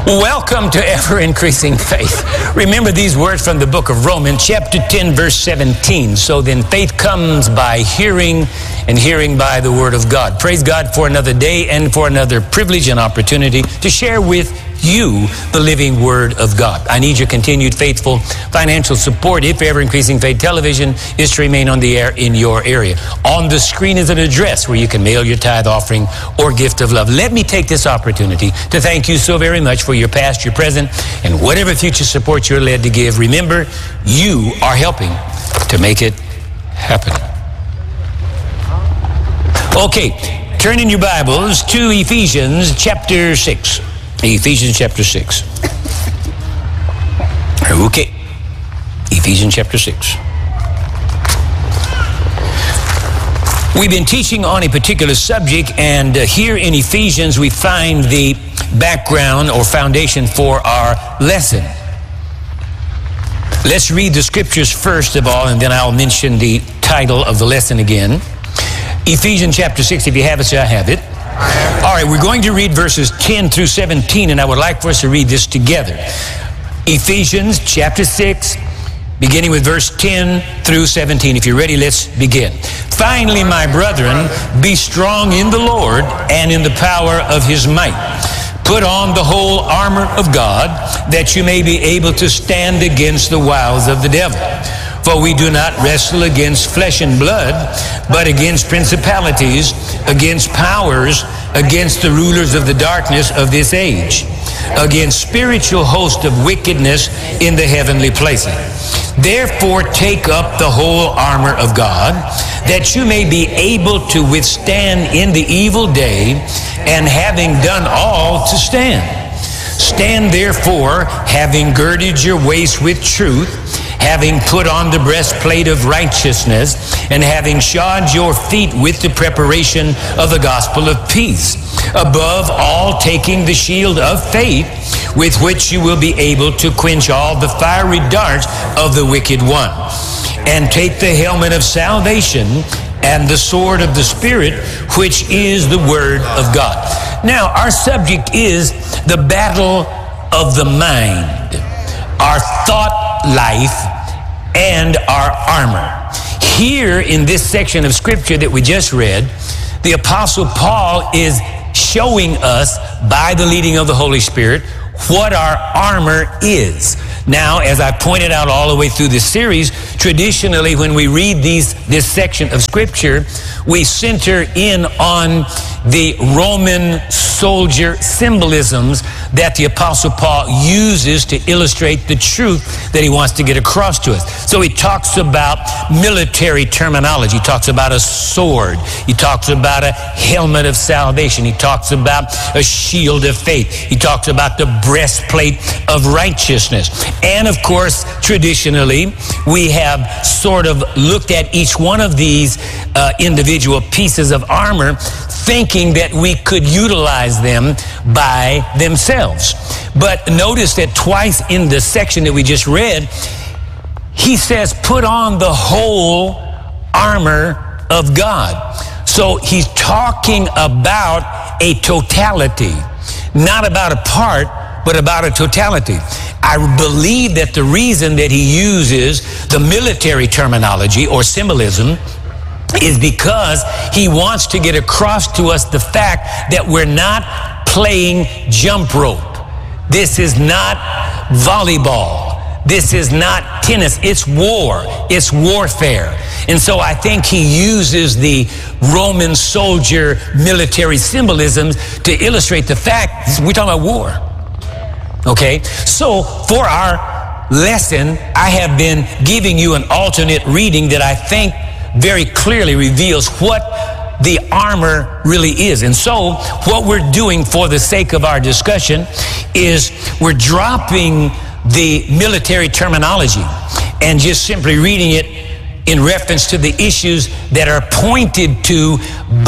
Welcome to Ever Increasing Faith. Remember these words from the book of Romans, chapter 10, verse 17. So then faith comes by hearing, and hearing by the word of God. Praise God for another day and for another privilege and opportunity to share with you the living word of God. I need your continued faithful financial support if Ever Increasing Faith Television is to remain on the air in your area. On the screen is an address where you can mail your tithe offering or gift of love. Let me take this opportunity to thank you so very much for your past, your present, and whatever future support you're led to give. Remember, you are helping to make it happen. Okay, turn in your Bibles to Ephesians chapter 6. Ephesians chapter 6. Okay. Ephesians chapter 6. We've been teaching on a particular subject, and here in Ephesians we find the background or foundation for our lesson. Let's read the scriptures first of all, and then I'll mention the title of the lesson again. Ephesians chapter 6, if you have it, say I have it. All right, we're going to read verses 10 through 17, and I would like for us to read this together. Ephesians chapter 6, beginning with verse 10 through 17. If you're ready, let's begin. Finally, my brethren, be strong in the Lord and in the power of his might. Put on the whole armor of God, that you may be able to stand against the wiles of the devil. For we do not wrestle against flesh and blood, but against principalities, against powers, against the rulers of the darkness of this age, against spiritual hosts of wickedness in the heavenly places. Therefore take up the whole armor of God, that you may be able to withstand in the evil day, and having done all, to stand. Stand therefore, having girded your waist with truth, having put on the breastplate of righteousness, and having shod your feet with the preparation of the gospel of peace. Above all, taking the shield of faith, with which you will be able to quench all the fiery darts of the wicked one. And take the helmet of salvation and the sword of the Spirit, which is the word of God. Now, our subject is the battle of the mind, our thought life, and our armor. Here in this section of scripture that we just read, the Apostle Paul is showing us by the leading of the Holy Spirit what our armor is. Now, as I pointed out all the way through this series, traditionally when we read this section of scripture, we center in on the Roman soldier symbolisms that the Apostle Paul uses to illustrate the truth that he wants to get across to us. So he talks about military terminology. He talks about a sword. He talks about a helmet of salvation. He talks about a shield of faith. He talks about the breastplate of righteousness. And of course, traditionally, we have sort of looked at each one of these individual pieces of armor, thinking that we could utilize them by themselves. But notice that twice in the section that we just read, he says, put on the whole armor of God. So he's talking about a totality, not about a part, but about a totality. I believe that the reason that he uses the military terminology or symbolism is because he wants to get across to us the fact that we're not playing jump rope. This is not volleyball. This is not tennis. It's war. It's warfare. And so I think he uses the Roman soldier military symbolisms to illustrate the fact we're talking about war. Okay? So for our lesson, I have been giving you an alternate reading that I think very clearly reveals what the armor really is. And so what we're doing for the sake of our discussion is we're dropping the military terminology and just simply reading it in reference to the issues that are pointed to by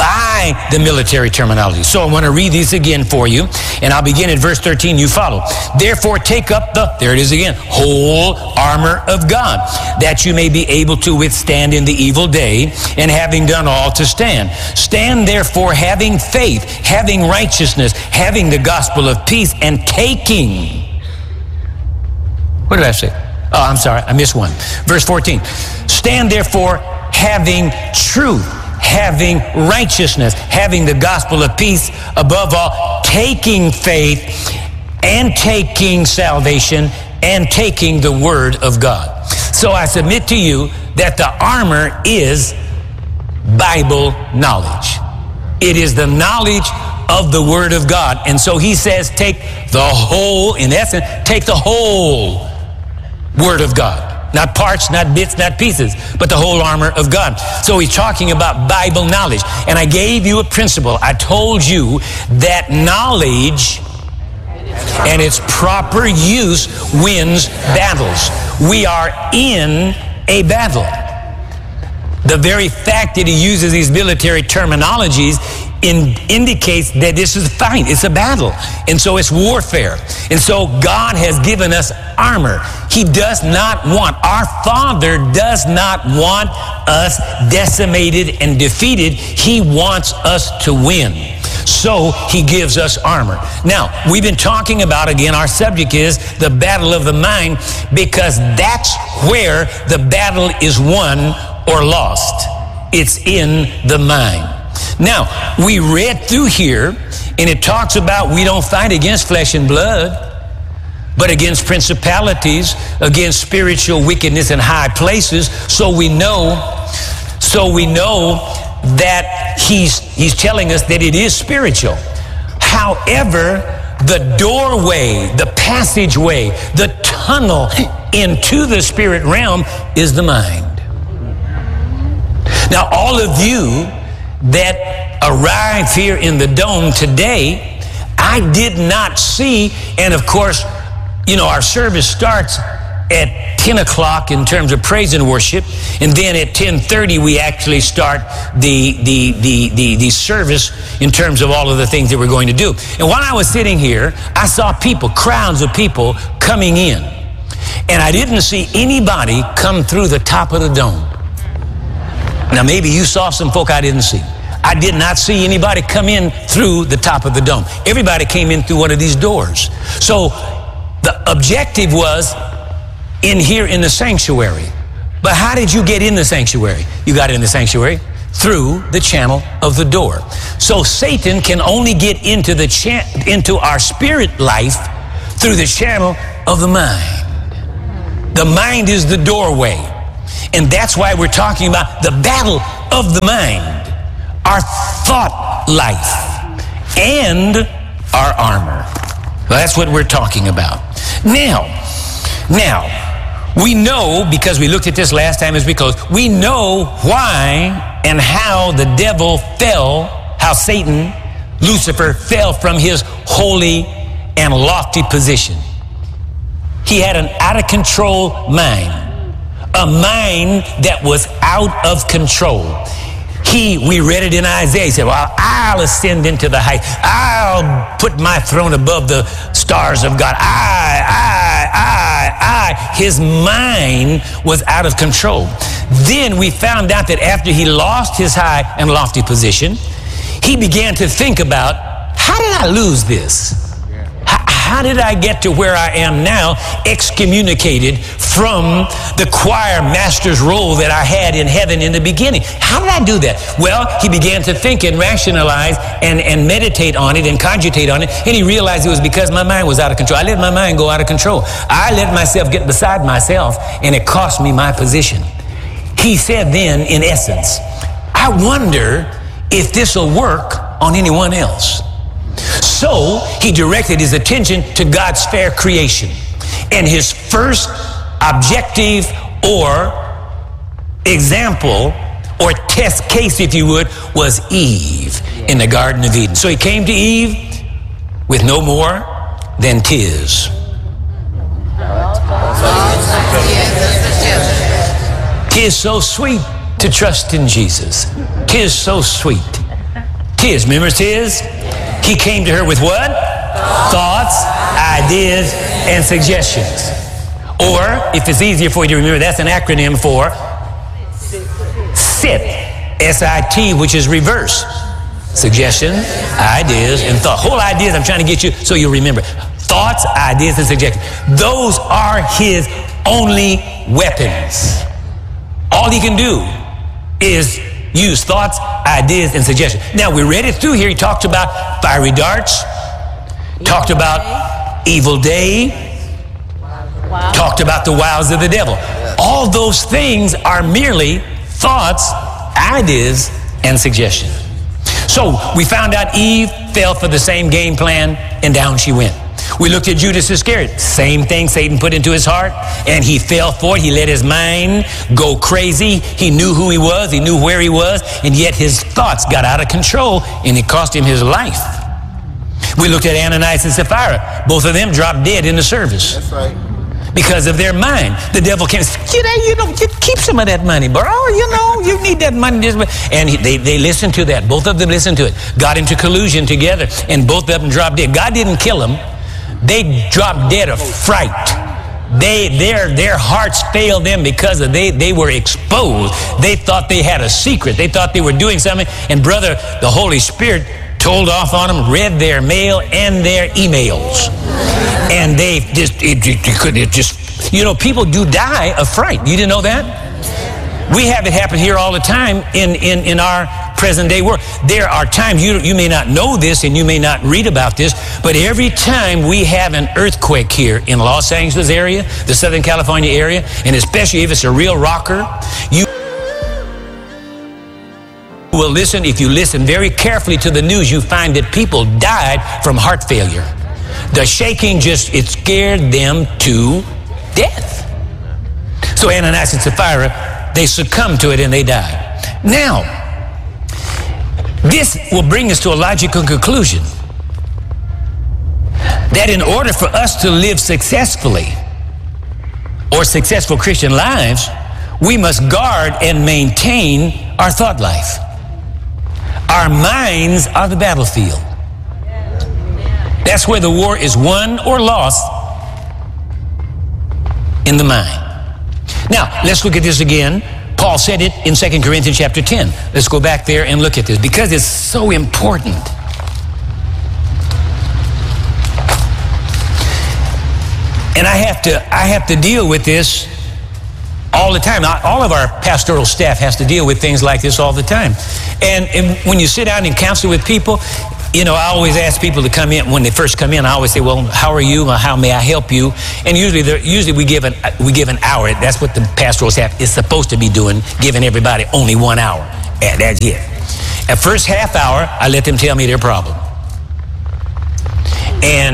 by the military terminology. So I want to read these again for you, and I'll begin at verse 13. You follow. Therefore take up there it is again, whole armor of God, that you may be able to withstand in the evil day, and having done all to stand. Stand therefore having faith, having righteousness, having the gospel of peace, and taking. What did I say? Oh, I'm sorry, I missed one. Verse 14. Stand therefore having truth, having righteousness, having the gospel of peace, above all, taking faith, and taking salvation, and taking the word of God. So I submit to you that the armor is Bible knowledge. It is the knowledge of the word of God. And so he says, take the whole, in essence, take the whole word of God. Not parts, not bits, not pieces, but the whole armor of God. So he's talking about Bible knowledge. And I gave you a principle. I told you that knowledge and its proper use wins battles. We are in a battle. The very fact that he uses these military terminologies indicates that this is a fight. It's a battle. And so it's warfare. And so God has given us armor. He does not want, our Father does not want us decimated and defeated. He wants us to win. So he gives us armor. Now, we've been talking about, again, our subject is the battle of the mind, because that's where the battle is won or lost. It's in the mind. Now, we read through here, and it talks about we don't fight against flesh and blood, but against principalities, against spiritual wickedness in high places. So we know that he's telling us that it is spiritual. However, the doorway, the passageway, the tunnel into the spirit realm is the mind. Now, all of you that arrived here in the dome today, I did not see, and of course, you know, our service starts at 10 o'clock in terms of praise and worship, and then at 10:30 we actually start the service in terms of all of the things that we're going to do. And while I was sitting here, I saw people, crowds of people coming in, and I didn't see anybody come through the top of the dome. Now maybe you saw some folk I didn't see. I did not see anybody come in through the top of the dome. Everybody came in through one of these doors. So the objective was in here in the sanctuary. But how did you get in the sanctuary? You got in the sanctuary through the channel of the door. So Satan can only get into our spirit life through the channel of the mind. The mind is the doorway. And that's why we're talking about the battle of the mind, our thought life, and our armor. Well, that's what we're talking about. Now, we know, because we looked at this last time as we closed, we know why and how the devil fell, how Satan, Lucifer, fell from his holy and lofty position. He had an out-of-control mind, a mind that was out of control. We read it in Isaiah. He said, well, I'll ascend into the heights. I'll put my throne above the stars of God. His mind was out of control. Then we found out that after he lost his high and lofty position, he began to think about, how did I lose this? How did I get to where I am now, excommunicated from the choir master's role that I had in heaven in the beginning? How did I do that? Well, he began to think and rationalize and meditate on it and cogitate on it, and he realized it was because my mind was out of control. I let my mind go out of control. I let myself get beside myself, and it cost me my position. He said then, in essence, I wonder if this will work on anyone else. So he directed his attention to God's fair creation. And his first objective or example or test case, if you would, was Eve in the Garden of Eden. So he came to Eve with no more than tis. Tis so sweet to trust in Jesus. Tis so sweet. his. Remember, it's his? He came to her with what? Thoughts, ideas, and suggestions. Or, if it's easier for you to remember, that's an acronym for SIT. S-I-T, which is reverse. Suggestions, ideas, and thought. Whole ideas I'm trying to get you so you'll remember. Thoughts, ideas, and suggestions. Those are his only weapons. All he can do is use thoughts, ideas, and suggestions. Now, we read it through here. He talked about fiery darts, talked about evil day, talked about the wiles of the devil. All those things are merely thoughts, ideas, and suggestions. So we found out Eve fell for the same game plan, and down she went. We looked at Judas Iscariot. Same thing Satan put into his heart, and he fell for it. He let his mind go crazy. He knew who he was. He knew where he was, and yet his thoughts got out of control, and it cost him his life. We looked at Ananias and Sapphira. Both of them dropped dead in the service. That's right. Because of their mind. The devil came and said, keep some of that money, bro. You need that money. And they listened to that. Both of them listened to it. Got into collusion together, and both of them dropped dead. God didn't kill them. They dropped dead of fright. Their hearts failed them because they were exposed. They thought they had a secret. They thought they were doing something. And brother, the Holy Spirit told off on them, read their mail and their emails. And they people do die of fright. You didn't know that? We have it happen here all the time in our present day world. There are times, you may not know this and you may not read about this, but every time we have an earthquake here in Los Angeles area, the Southern California area, and especially if it's a real rocker, you will listen. If you listen very carefully to the news, you find that people died from heart failure. The shaking it scared them to death. So Ananias and Sapphira, they succumbed to it and they died. Now, this will bring us to a logical conclusion that in order for us to live successfully or successful Christian lives, we must guard and maintain our thought life. Our minds are the battlefield. That's where the war is won or lost, in the mind. Now, let's look at this again. Paul said it in 2 Corinthians chapter 10. Let's go back there and look at this because it's so important. And I have to deal with this all the time. All of our pastoral staff has to deal with things like this all the time. And when you sit down and counsel with people, I always ask people to come in. When they first come in, I always say, well, how are you? How may I help you? And usually we give an hour. That's what the pastoral staff is supposed to be doing, giving everybody only 1 hour. And that's it. At first half hour, I let them tell me their problem. And